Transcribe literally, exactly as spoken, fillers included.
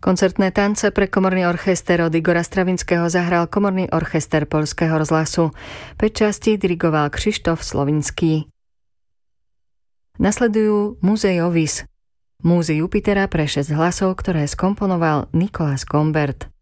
Koncertné tance pre komorný orchester od Igora Stravinského zahral komorný orchester Poľského rozhlasu. päť častí dirigoval Krzysztof Slovinský. Nasledujú Muzejovis, múzy Jupitera pre šesť hlasov, ktoré skomponoval Nicolas Gombert.